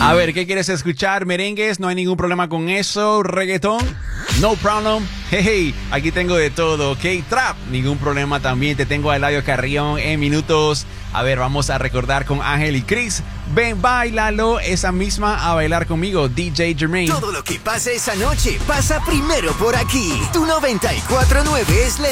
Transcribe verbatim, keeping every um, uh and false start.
A ver, ¿qué quieres escuchar? Merengues, no hay ningún problema con eso. Reggaetón, no problem. Hey, hey, aquí tengo de todo, ¿ok? Trap, ningún problema también. Te tengo a Eladio Carrión en minutos. A ver, vamos a recordar con Ángel y Chris. Ven, bailalo, esa misma a bailar conmigo, D J Jermaine. Todo lo que pasa esa noche pasa primero por aquí. Tu noventa y cuatro punto nueve es la